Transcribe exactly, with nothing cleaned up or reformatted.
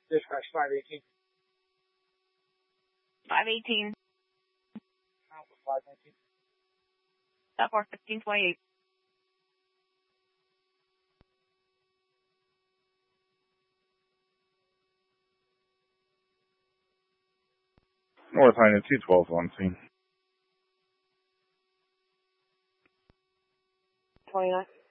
Dispatch five eighteen. five eighteen. Alpha five nineteen. Stop for fifteen twenty-eight. North Highland two twelve on scene. twenty-nine.